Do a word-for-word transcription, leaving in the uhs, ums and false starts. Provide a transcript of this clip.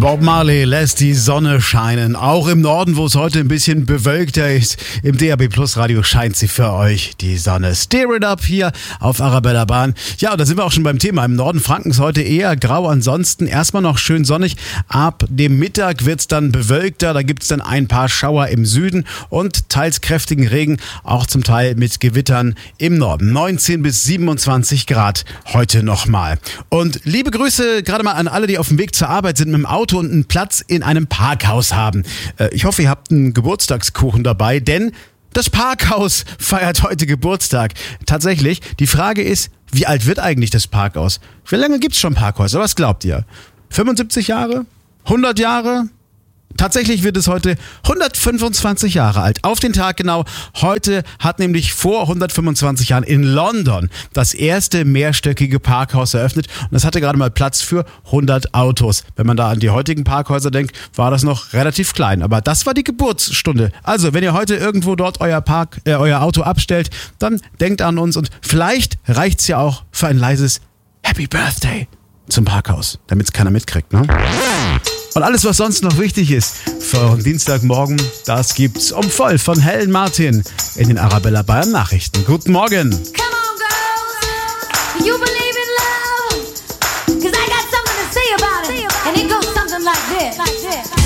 Bob Marley lässt die Sonne scheinen. Auch im Norden, wo es heute ein bisschen bewölkter ist. Im D A B Plus Radio scheint sie für euch, die Sonne. Steer it up hier auf Arabella Bahn. Ja, und da sind wir auch schon beim Thema. Im Norden Frankens heute eher grau. Ansonsten erstmal noch schön sonnig. Ab dem Mittag wird es dann bewölkter. Da gibt es dann ein paar Schauer im Süden und teils kräftigen Regen. Auch zum Teil mit Gewittern im Norden. neunzehn bis siebenundzwanzig Grad heute nochmal. Und liebe Grüße gerade mal an alle, die auf dem Weg zur Arbeit sind mit dem Auto und einen Platz in einem Parkhaus haben. Ich hoffe, ihr habt einen Geburtstagskuchen dabei, denn das Parkhaus feiert heute Geburtstag. Tatsächlich, die Frage ist, wie alt wird eigentlich das Parkhaus? Wie lange gibt's schon Parkhäuser? Was glaubt ihr? fünfundsiebzig Jahre? hundert Jahre? Tatsächlich wird es heute hundertfünfundzwanzig Jahre alt. Auf den Tag genau. Heute hat nämlich vor hundertfünfundzwanzig Jahren in London das erste mehrstöckige Parkhaus eröffnet. Und das hatte gerade mal Platz für hundert Autos. Wenn man da an die heutigen Parkhäuser denkt, war das noch relativ klein. Aber das war die Geburtsstunde. Also, wenn ihr heute irgendwo dort euer Park, äh, euer Auto abstellt, dann denkt an uns. Und vielleicht reicht's ja auch für ein leises Happy Birthday zum Parkhaus, damit es keiner mitkriegt, ne? Und alles, was sonst noch wichtig ist für euren Dienstagmorgen, das gibt's um voll von Helen Martin in den Arabella Bayern Nachrichten. Guten Morgen! Come on, girls, you believe in love? 'Cause I got something to say about it, and it goes something like this.